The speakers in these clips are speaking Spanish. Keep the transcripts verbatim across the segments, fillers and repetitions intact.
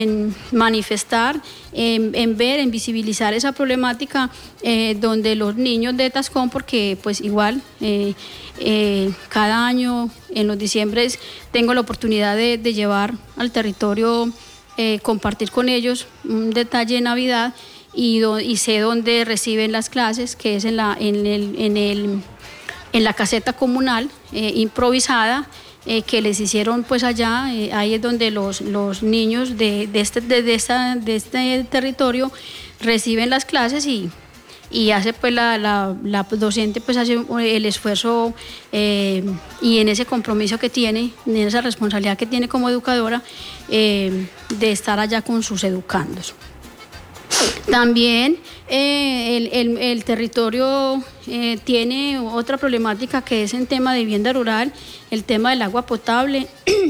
en manifestar, en, en ver, en visibilizar esa problemática eh, donde los niños de Tascón, porque pues igual eh, eh, cada año en los diciembres tengo la oportunidad de, de llevar al territorio, eh, compartir con ellos un detalle de Navidad y, do, y sé dónde reciben las clases, que es en la, en el, en el, en la caseta comunal eh, improvisada, Eh, que les hicieron pues allá, eh, ahí es donde los, los niños de, de, este, de, de, esta, de este territorio reciben las clases y, y hace pues la, la, la docente pues hace el esfuerzo eh, y en ese compromiso que tiene, en esa responsabilidad que tiene como educadora eh, de estar allá con sus educandos. También eh, el, el, el territorio eh, tiene otra problemática que es en tema de vivienda rural, el tema del agua potable,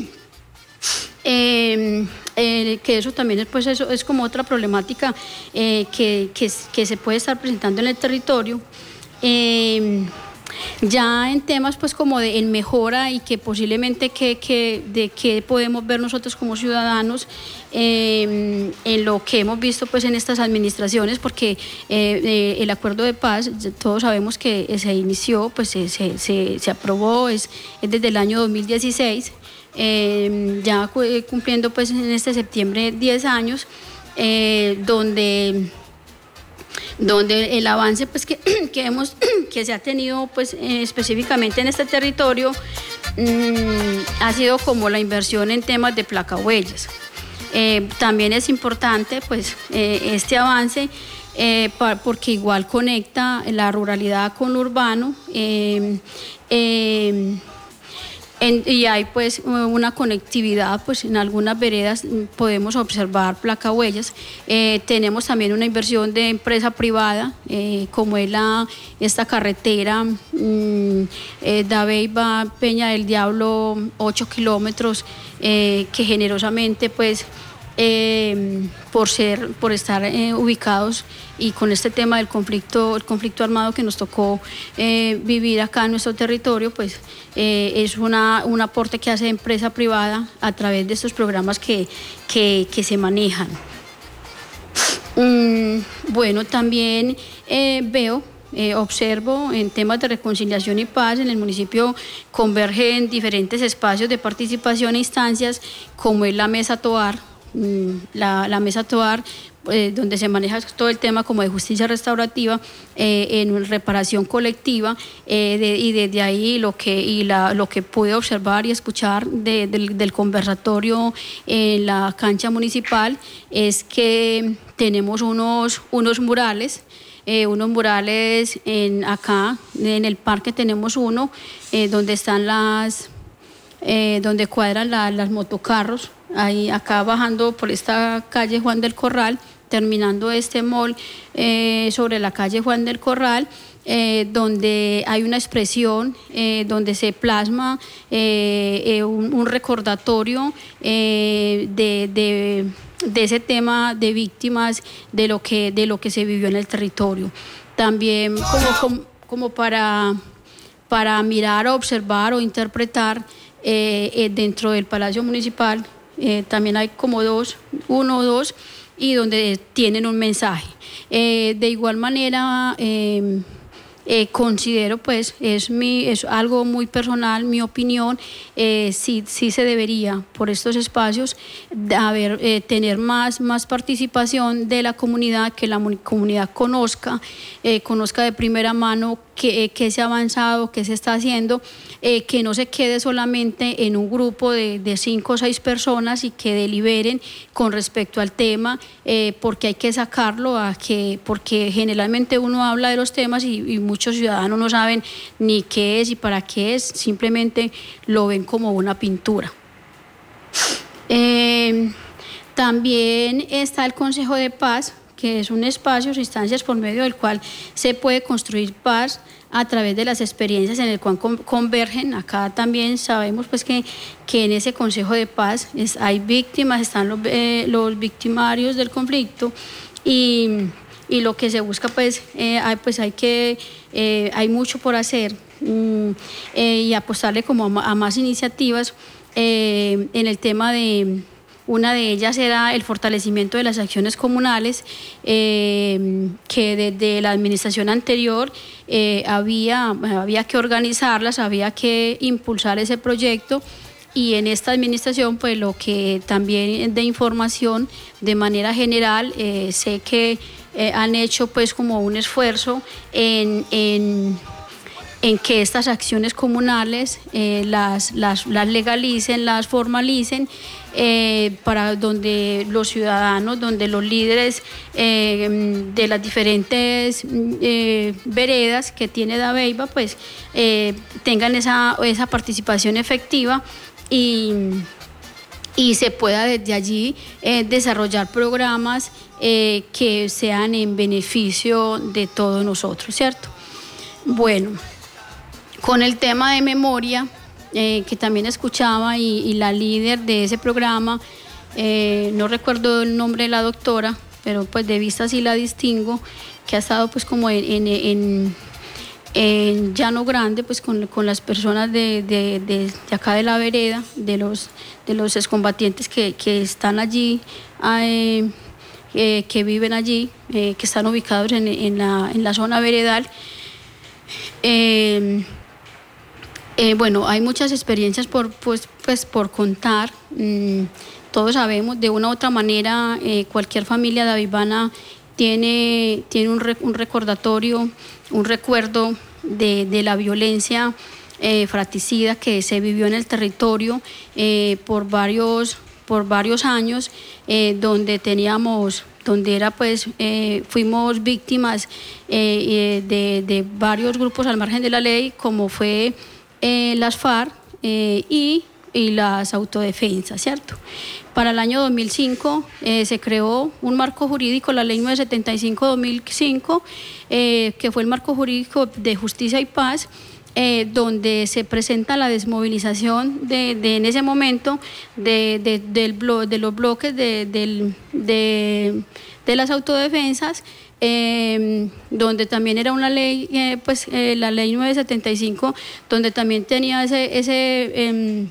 eh, eh, que eso también es, pues eso es como otra problemática eh, que, que, que se puede estar presentando en el territorio. Eh, Ya en temas pues como de en mejora y que posiblemente que, que, de qué podemos ver nosotros como ciudadanos eh, en lo que hemos visto pues en estas administraciones, porque eh, eh, el acuerdo de paz, todos sabemos que se inició, pues se, se, se, se aprobó, es, es desde el año dos mil dieciséis, eh, ya cumpliendo pues en este septiembre diez años, eh, donde... donde el avance pues que, que, hemos, que se ha tenido pues eh, específicamente en este territorio mmm, ha sido como la inversión en temas de placahuellas. Eh, también es importante pues eh, este avance eh, para, porque igual conecta la ruralidad con lo urbano eh, eh, En, y hay pues una conectividad, pues en algunas veredas podemos observar placahuellas. Eh, tenemos también una inversión de empresa privada, eh, como es la, esta carretera mmm, eh, Dabeiba Peña del Diablo, ocho kilómetros, eh, que generosamente pues eh, por ser, por estar eh, ubicados y con este tema del conflicto, el conflicto armado que nos tocó eh, vivir acá en nuestro territorio, pues eh, es una, un aporte que hace empresa privada a través de estos programas que, que, que se manejan. Mm, bueno, también eh, veo, eh, observo en temas de reconciliación y paz en el municipio convergen diferentes espacios de participación e instancias como es la Mesa Toar, La, la Mesa Toar, eh, donde se maneja todo el tema como de justicia restaurativa eh, en reparación colectiva eh, de, y desde ahí lo que, y la, lo que pude observar y escuchar de, del, del conversatorio en la cancha municipal es que tenemos unos, unos murales Eh, unos murales en, acá en el parque tenemos uno eh, donde están las eh, donde cuadran la, las motocarros ahí acá bajando por esta calle Juan del Corral, terminando este mall eh, sobre la calle Juan del Corral, eh, donde hay una expresión eh, donde se plasma eh, eh, un, un recordatorio eh, de, de de ese tema de víctimas de lo que, de lo que se vivió en el territorio. También como, como, como para, para mirar, observar o interpretar eh, eh, dentro del Palacio Municipal, eh, también hay como dos, uno o dos, y donde tienen un mensaje. Eh, de igual manera, eh, Eh, considero pues es, mi, es algo muy personal, mi opinión, eh, sí, sí se debería por estos espacios de haber, eh, tener más, más participación de la comunidad, que la comunidad conozca, eh, conozca de primera mano qué, qué se ha avanzado, qué se está haciendo, eh, que no se quede solamente en un grupo de, de cinco o seis personas y que deliberen con respecto al tema, eh, porque hay que sacarlo, a que, porque generalmente uno habla de los temas y, y muchos ciudadanos no saben ni qué es y para qué es, simplemente lo ven como una pintura. Eh, también está el Consejo de Paz, que es un espacio o instancias por medio del cual se puede construir paz a través de las experiencias en el cual convergen. Acá también sabemos pues que, que en ese Consejo de Paz es, hay víctimas, están los, eh, los victimarios del conflicto y, y lo que se busca pues, eh, hay, pues hay que, eh, hay mucho por hacer mm, eh, y apostarle como a, a más iniciativas eh, en el tema de Una de ellas era el fortalecimiento de las acciones comunales, eh, que desde la administración anterior eh, había, había que organizarlas, había que impulsar ese proyecto. Y en esta administración, pues lo que también de información de manera general, eh, sé que eh, han hecho pues como un esfuerzo en, en, en que estas acciones comunales eh, las, las, las legalicen, las formalicen, eh, para donde los ciudadanos, donde los líderes eh, de las diferentes eh, veredas que tiene Dabeiba, pues eh, tengan esa, esa participación efectiva. Y, y se pueda desde allí eh, desarrollar programas eh, que sean en beneficio de todos nosotros, ¿cierto? Bueno, con el tema de memoria, eh, que también escuchaba, y, y la líder de ese programa, eh, no recuerdo el nombre de la doctora, pero pues de vista sí la distingo, que ha estado pues como en... en, en en Llano Grande, pues con, con las personas de, de, de, de acá de la vereda, de los, de los excombatientes que, que están allí, eh, eh, que viven allí, eh, que están ubicados en, en, la, en la zona veredal. Eh, eh, bueno, hay muchas experiencias por, pues, pues, por contar. Mm, todos sabemos, de una u otra manera, eh, cualquier familia daviviana tiene, tiene un, re, un recordatorio, un recuerdo de, de la violencia eh, fratricida que se vivió en el territorio eh, por varios, por varios años, eh, donde teníamos, donde era pues, eh, fuimos víctimas eh, de, de varios grupos al margen de la ley, como fue eh, las FARC eh, y, y las autodefensas, ¿cierto? Para el año dos mil cinco eh, se creó un marco jurídico, la ley novecientos setenta y cinco de dos mil cinco, eh, que fue el marco jurídico de justicia y paz, eh, donde se presenta la desmovilización de, de en ese momento de, de, del blo, de los bloques de, de, de, de las autodefensas, eh, donde también era una ley, eh, pues eh, la ley novecientos setenta y cinco, donde también tenía ese... ese eh,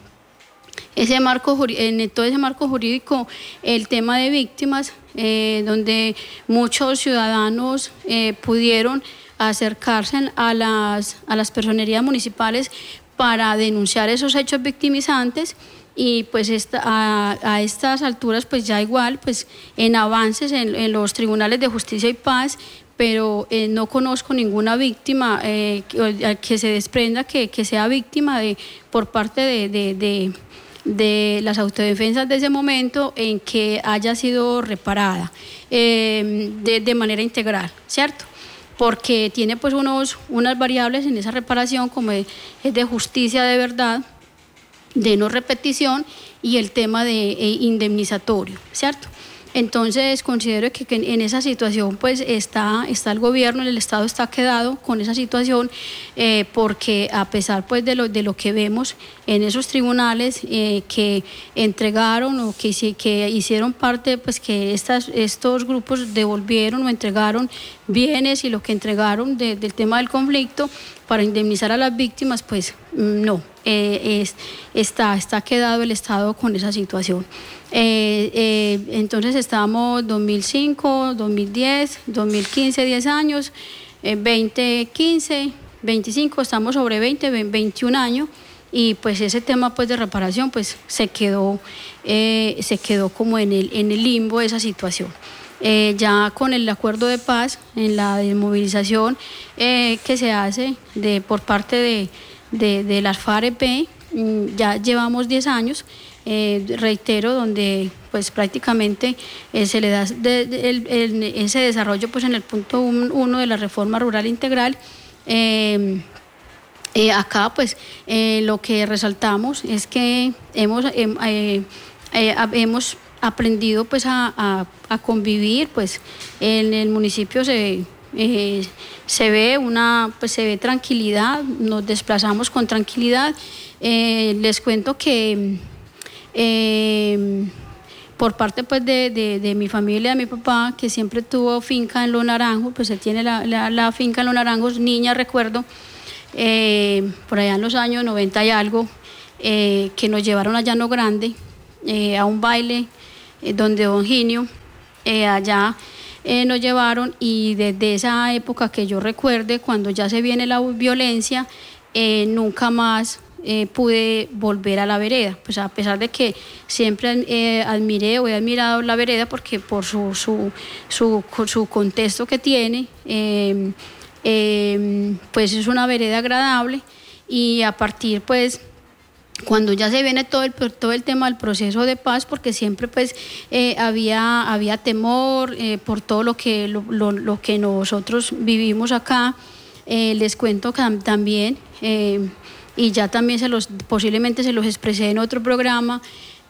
Ese marco, en todo ese marco jurídico, el tema de víctimas, eh, donde muchos ciudadanos eh, pudieron acercarse a las, a las personerías municipales para denunciar esos hechos victimizantes. Y pues esta, a, a estas alturas pues ya igual pues en avances en, en los tribunales de justicia y paz, pero eh, no conozco ninguna víctima eh, que, que se desprenda que, que sea víctima de, por parte de, de, de de las autodefensas de ese momento en que haya sido reparada eh, de, de manera integral, ¿cierto? Porque tiene pues unos, unas variables en esa reparación, como es, es de justicia de verdad, de no repetición, y el tema de eh, indemnizatorio, ¿cierto? Entonces considero que, que en esa situación pues está, está el gobierno, el Estado está quedado con esa situación, eh, porque a pesar pues de lo, de lo que vemos en esos tribunales eh, que entregaron o que, que hicieron parte, pues que estas, estos grupos devolvieron o entregaron bienes, y lo que entregaron de, del tema del conflicto para indemnizar a las víctimas, pues no, eh, es, está, está quedado el Estado con esa situación. Eh, eh, entonces estábamos dos mil cinco, dos mil diez, dos mil quince, diez años, eh, veinte, quince, veinticinco, estamos sobre veinte, veintiún años, y pues ese tema pues de reparación pues se quedó, eh, se quedó como en el, en el limbo de esa situación. Eh, ya con el acuerdo de paz, en la desmovilización eh, que se hace de, por parte de, de, de las FARC-E P, ya llevamos diez años, eh, reitero, donde pues prácticamente eh, se le da de, de, el, el, ese desarrollo pues en el punto uno de la reforma rural integral. Eh, eh, acá pues eh, lo que resaltamos es que hemos, eh, eh, eh, hemos aprendido pues a, a, a convivir, pues en el municipio se, eh, se ve una, pues se ve tranquilidad, nos desplazamos con tranquilidad. Eh, les cuento que eh, por parte pues de, de, de mi familia, de mi papá, que siempre tuvo finca en Los Naranjos, pues él tiene la, la, la finca en Los Naranjos, niña recuerdo, eh, por allá en los años noventa y algo, eh, que nos llevaron a Llano Grande, eh, a un baile eh, donde Don Ginio, eh, allá eh, nos llevaron, y desde esa época que yo recuerde, cuando ya se viene la violencia, eh, nunca más eh, pude volver a la vereda, pues a pesar de que siempre eh, admiré o he admirado la vereda porque por su, su, su, su contexto que tiene, eh, eh, pues es una vereda agradable, y a partir pues cuando ya se viene todo el, todo el tema del proceso de paz, porque siempre pues eh, había, había temor eh, por todo lo que, lo, lo, lo que nosotros vivimos acá. Eh, les cuento que también, eh, y ya también se los, posiblemente se los expresé en otro programa,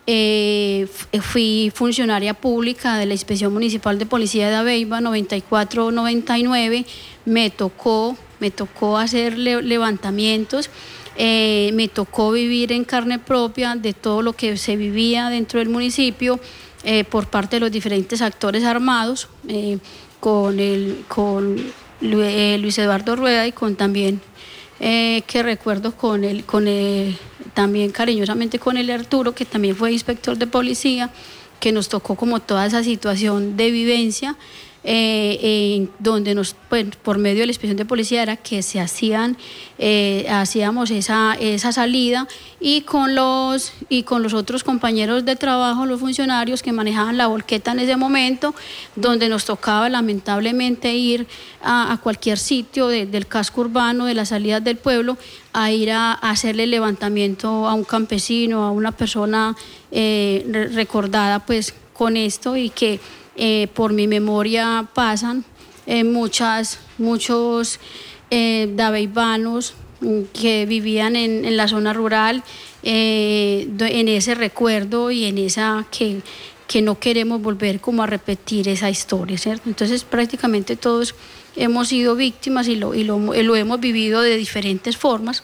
eh, fui funcionaria pública de la Inspección Municipal de Policía de Abeiba, noventa y cuatro noventa y nueve, me tocó, me tocó hacer le, levantamientos. Eh, me tocó vivir en carne propia de todo lo que se vivía dentro del municipio eh, por parte de los diferentes actores armados, eh, con, el, con Luis Eduardo Rueda y con también, eh, que recuerdo con el, con el, también cariñosamente con el Arturo, que también fue inspector de policía, que nos tocó como toda esa situación de vivencia. Eh, eh, donde nos, pues, por medio de la inspección de policía era que se hacían, eh, hacíamos esa, esa salida, y con los y con los otros compañeros de trabajo, los funcionarios que manejaban la volqueta en ese momento, donde nos tocaba lamentablemente ir a, a cualquier sitio de, del casco urbano, de las salidas del pueblo, a ir a, a hacerle levantamiento a un campesino, a una persona eh, recordada pues con esto, y que Eh, por mi memoria pasan eh, muchas, muchos eh, daveibanos que vivían en, en la zona rural, eh, en ese recuerdo y en esa que, que no queremos volver como a repetir esa historia, ¿cierto? Entonces prácticamente todos hemos sido víctimas y lo, y lo, lo hemos vivido de diferentes formas,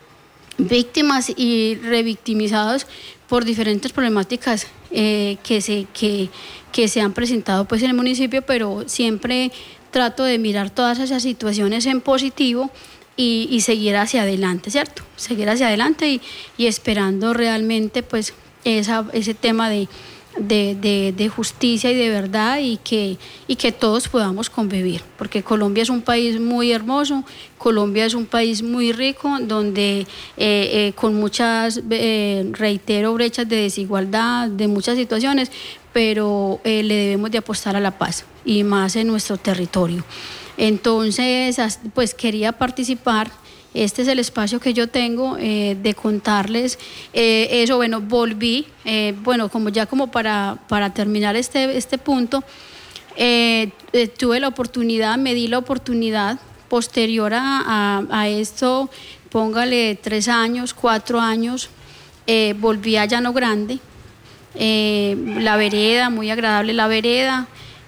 víctimas y revictimizados por diferentes problemáticas eh, que, se, que, que se han presentado pues en el municipio, pero siempre trato de mirar todas esas situaciones en positivo y, y seguir hacia adelante, ¿cierto? Seguir hacia adelante y, y esperando realmente pues esa, ese tema de, de, de, de justicia y de verdad, y que, y que todos podamos convivir, porque Colombia es un país muy hermoso, Colombia es un país muy rico, donde eh, eh, con muchas, eh, reitero, brechas de desigualdad, de muchas situaciones, pero eh, le debemos de apostar a la paz, y más en nuestro territorio. Entonces, pues quería participar. Este es el espacio que yo tengo eh, de contarles eh, eso. Bueno, volví, eh, bueno, como ya como para, para terminar este, este punto, eh, eh, tuve la oportunidad, me di la oportunidad posterior a, a, a esto, póngale tres años, cuatro años, eh, volví a Llano Grande, eh, la vereda, muy agradable la vereda,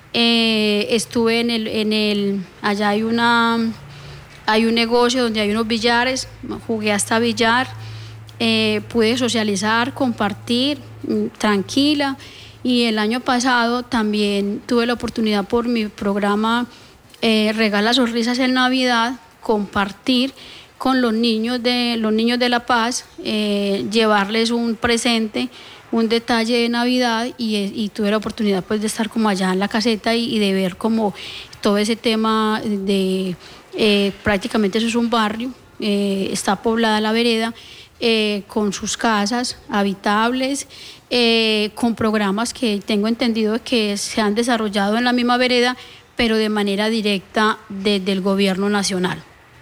eh, estuve en el, en el, allá hay una... Hay un negocio donde hay unos billares, jugué hasta billar, eh, pude socializar, compartir, tranquila. Y el año pasado también tuve la oportunidad por mi programa eh, Regala Sonrisas en Navidad, compartir con los niños de, los niños de La Paz, eh, llevarles un presente, un detalle de Navidad, y, y tuve la oportunidad pues de estar como allá en la caseta y, y de ver como todo ese tema de... Eh, prácticamente eso es un barrio, eh, está poblada la vereda, eh, con sus casas habitables, eh, con programas que tengo entendido que se han desarrollado en la misma vereda, pero de manera directa desde el gobierno nacional.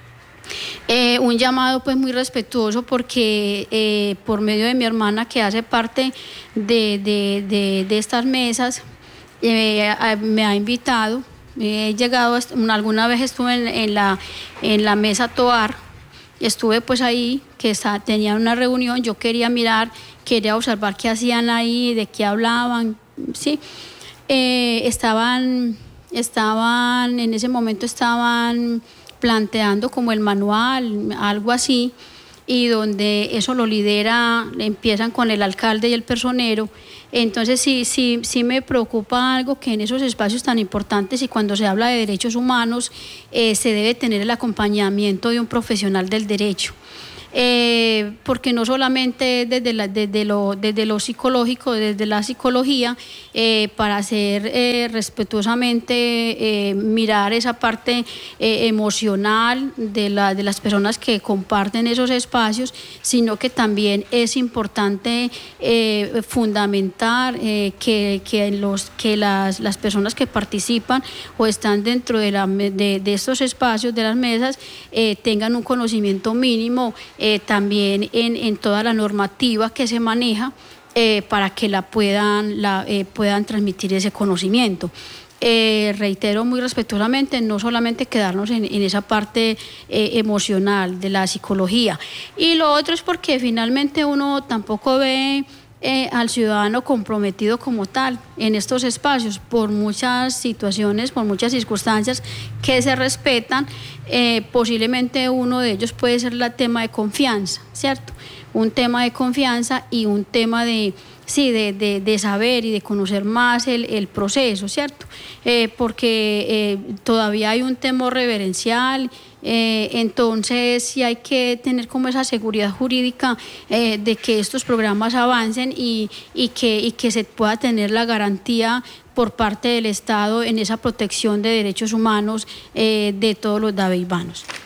Eh, un llamado pues muy respetuoso, porque eh, por medio de mi hermana, que hace parte de, de, de, de estas mesas, eh, me ha invitado. He llegado, alguna vez estuve en, en, la, en la mesa Toar, estuve pues ahí, que está, tenía una reunión, yo quería mirar, quería observar qué hacían ahí, de qué hablaban, ¿sí? Eh, estaban, estaban, en ese momento estaban planteando como el manual, algo así, y donde eso lo lidera, empiezan con el alcalde y el personero. Entonces sí, sí, sí me preocupa algo, que en esos espacios tan importantes y cuando se habla de derechos humanos, eh, se debe tener el acompañamiento de un profesional del derecho. eh, porque no solamente desde, la, desde, lo, desde lo psicológico, desde la psicología, eh, para hacer eh, respetuosamente, eh, mirar esa parte eh, emocional de, la, de las personas que comparten esos espacios, sino que también es importante eh, fundamentar eh, que, que, los, que las, las personas que participan o están dentro de, la, de, de estos espacios, de las mesas, eh, tengan un conocimiento mínimo eh, también en, en toda la normativa que se maneja eh, para que la puedan, la, eh, puedan transmitir ese conocimiento. Eh, reitero muy respetuosamente, no solamente quedarnos en, en esa parte eh, emocional de la psicología. Y lo otro es porque finalmente uno tampoco ve eh, al ciudadano comprometido como tal en estos espacios por muchas situaciones, por muchas circunstancias que se respetan. Eh, posiblemente uno de ellos puede ser el tema de confianza, ¿cierto? Un tema de confianza y un tema de... Sí, de, de, de saber y de conocer más el, el proceso, ¿cierto? Eh, porque eh, todavía hay un temor reverencial, eh, entonces sí hay que tener como esa seguridad jurídica eh, de que estos programas avancen y, y, que, y que se pueda tener la garantía por parte del Estado en esa protección de derechos humanos eh, de todos los davivanos.